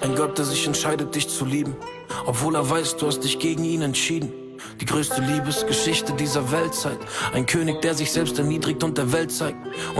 Ein Gott, der sich entscheidet, dich zu lieben, obwohl er weiß, du hast dich gegen ihn entschieden. Die größte Liebesgeschichte dieser Weltzeit. Ein König, der sich selbst erniedrigt und der Welt zeigt.